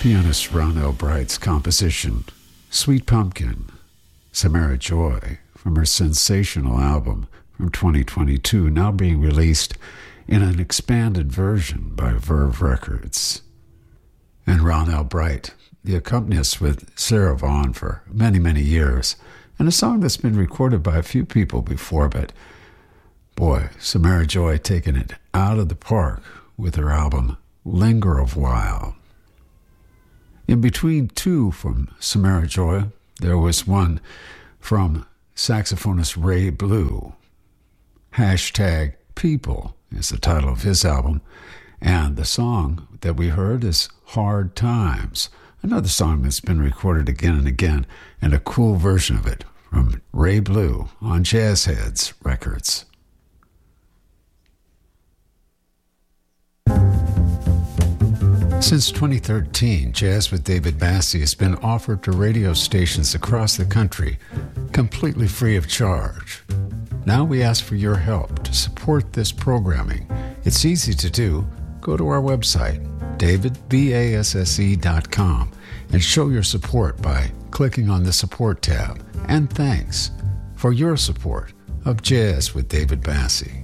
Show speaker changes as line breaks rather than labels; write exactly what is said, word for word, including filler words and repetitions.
Pianist Ron Albright's composition, Sweet Pumpkin, Samara Joy, from her sensational album from twenty twenty-two, now being released in an expanded version by Verve Records. And Ron Albright, the accompanist with Sarah Vaughan for many, many years, and a song that's been recorded by a few people before, but boy, Samara Joy taking it out of the park with her album Linger a While. In between two from Samara Joy, there was one from saxophonist Ray Blue. Hashtag People is the title of his album, and the song that we heard is Hard Times, another song that's been recorded again and again, and a cool version of it from Ray Blue on Jazz Heads Records. Since twenty thirteen, Jazz with David Bassi has been offered to radio stations across the country, completely free of charge. Now we ask for your help to support this programming. It's easy to do. Go to our website, david basse dot com, and show your support by clicking on the Support tab. And thanks for your support of Jazz with David Bassi.